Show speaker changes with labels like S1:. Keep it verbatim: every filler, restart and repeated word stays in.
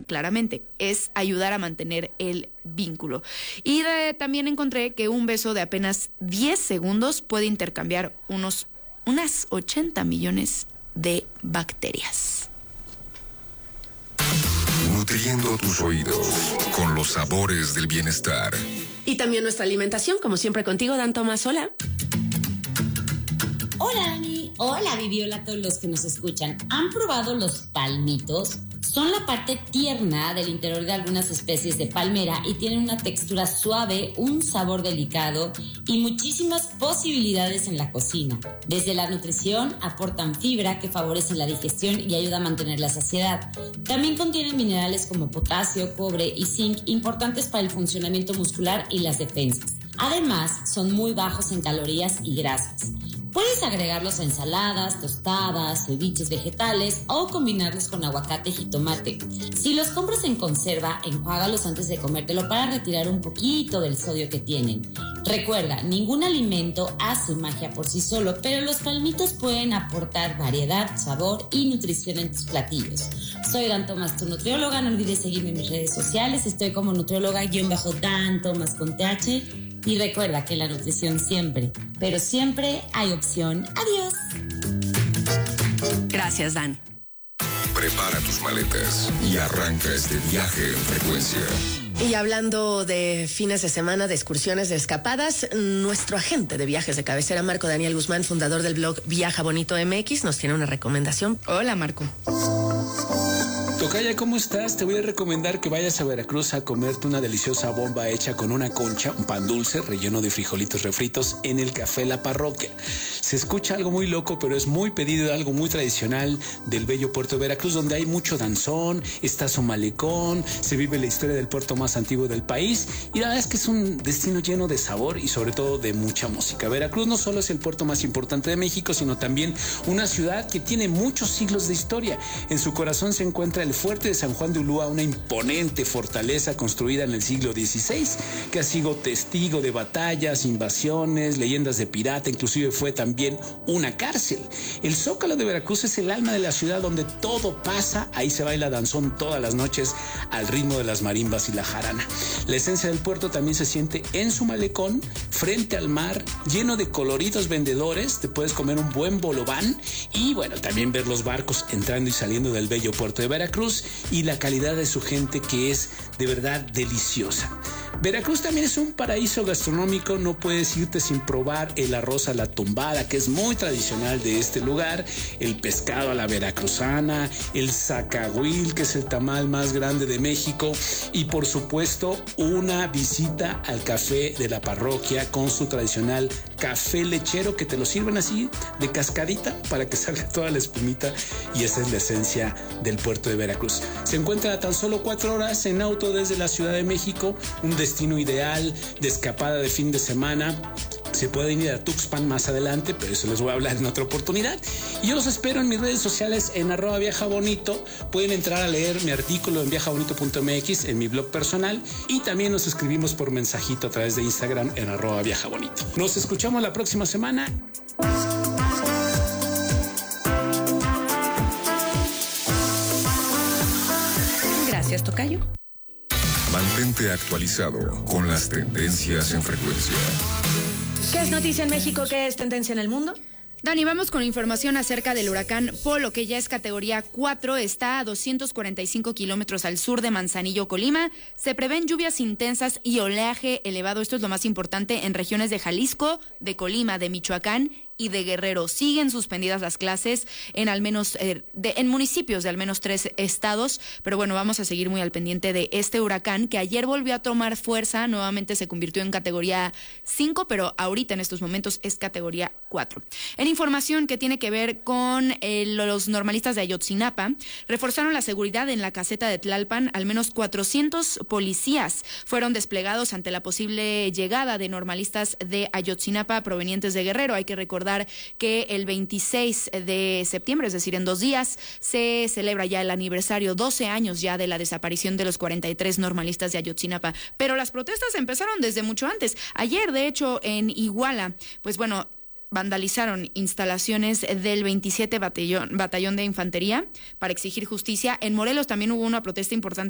S1: claramente, es ayudar a mantener el vínculo. Y de, también encontré que un beso de apenas diez segundos puede intercambiar unos, unas ochenta millones de bacterias.
S2: Nutriendo tus oídos con los sabores del bienestar.
S3: Y también nuestra alimentación, como siempre contigo, Dan Tomás. Hola.
S4: Hola, Dani. Hola, Vivi. Hola a todos los que nos escuchan. ¿Han probado los palmitos? Son la parte tierna del interior de algunas especies de palmera y tienen una textura suave, un sabor delicado y muchísimas posibilidades en la cocina. Desde la nutrición aportan fibra que favorece la digestión y ayuda a mantener la saciedad. También contienen minerales como potasio, cobre y zinc, importantes para el funcionamiento muscular y las defensas. Además, son muy bajos en calorías y grasas. Puedes agregarlos a ensaladas, tostadas, ceviches vegetales o combinarlos con aguacate y jitomate. Si los compras en conserva, enjuágalos antes de comértelo para retirar un poquito del sodio que tienen. Recuerda, ningún alimento hace magia por sí solo, pero los palmitos pueden aportar variedad, sabor y nutrición en tus platillos. Soy Dan Tomás, tu nutrióloga. No olvides seguirme en mis redes sociales. Estoy como nutrióloga-Dan Tomás con T H. Y recuerda que la nutrición siempre, pero siempre hay opción. Adiós.
S1: Gracias, Dan.
S2: Prepara tus maletas y arranca este viaje en frecuencia.
S3: Y hablando de fines de semana, de excursiones, de escapadas, nuestro agente de viajes de cabecera, Marco Daniel Guzmán, fundador del blog Viaja Bonito M X, nos tiene una recomendación. Hola, Marco.
S5: Tocaya, ¿cómo estás? Te voy a recomendar que vayas a Veracruz a comerte una deliciosa bomba hecha con una concha, un pan dulce relleno de frijolitos refritos en el Café La Parroquia. Se escucha algo muy loco, pero es muy pedido, algo muy tradicional del bello puerto de Veracruz, donde hay mucho danzón, está su malecón, se vive la historia del puerto más antiguo del país y la verdad es que es un destino lleno de sabor y sobre todo de mucha música. Veracruz no solo es el puerto más importante de México, sino también una ciudad que tiene muchos siglos de historia. En su corazón se encuentra el Fuerte de San Juan de Ulúa, una imponente fortaleza construida en el siglo dieciséis, que ha sido testigo de batallas, invasiones, leyendas de pirata, inclusive fue también una cárcel. El Zócalo de Veracruz es el alma de la ciudad donde todo pasa, ahí se baila danzón todas las noches al ritmo de las marimbas y la jarana. La esencia del puerto también se siente en su malecón, frente al mar, lleno de coloridos vendedores, te puedes comer un buen bolobán y bueno, también ver los barcos entrando y saliendo del bello puerto de Veracruz y la calidad de su gente que es de verdad deliciosa. Veracruz también es un paraíso gastronómico, no puedes irte sin probar el arroz a la tumbada, que es muy tradicional de este lugar, el pescado a la veracruzana, el zacahuil, que es el tamal más grande de México, y por supuesto una visita al Café de la Parroquia con su tradicional café lechero, que te lo sirven así de cascadita para que salga toda la espumita, y esa es la esencia del puerto de Veracruz. Se encuentra a tan solo cuatro horas en auto desde la Ciudad de México, un destino ideal de escapada de fin de semana. Se pueden ir a Tuxpan más adelante, pero eso les voy a hablar en otra oportunidad. Y yo los espero en mis redes sociales en arroba Viaja Bonito. Pueden entrar a leer mi artículo en viaja bonito punto m x, en mi blog personal, y también nos escribimos por mensajito a través de Instagram en arroba Viaja Bonito. Nos escuchamos la próxima semana.
S1: Gracias, tocayo.
S2: Mantente actualizado con las tendencias en frecuencia.
S3: ¿Qué es noticia en México? ¿Qué es tendencia en el mundo?
S1: Dani, vamos con información acerca del huracán Polo, que ya es categoría cuatro, está a doscientos cuarenta y cinco kilómetros al sur de Manzanillo, Colima. Se prevén lluvias intensas y oleaje elevado. Esto es lo más importante en regiones de Jalisco, de Colima, de Michoacán y de Guerrero. Siguen suspendidas las clases en al menos eh, de, en municipios de al menos tres estados, pero bueno, vamos a seguir muy al pendiente de este huracán que ayer volvió a tomar fuerza, nuevamente se convirtió en categoría cinco, pero ahorita en estos momentos es categoría cuatro. En información que tiene que ver con eh, los normalistas de Ayotzinapa, reforzaron la seguridad en la caseta de Tlalpan. Al menos cuatrocientos policías fueron desplegados ante la posible llegada de normalistas de Ayotzinapa provenientes de Guerrero. Hay que recordar que el veintiséis de septiembre, es decir, en dos días, se celebra ya el aniversario, doce años ya de la desaparición de los cuarenta y tres normalistas de Ayotzinapa. Pero las protestas empezaron desde mucho antes. Ayer, de hecho, en Iguala, pues bueno, vandalizaron instalaciones del veintisiete Batallón, Batallón de Infantería para exigir justicia. En Morelos también hubo una protesta importante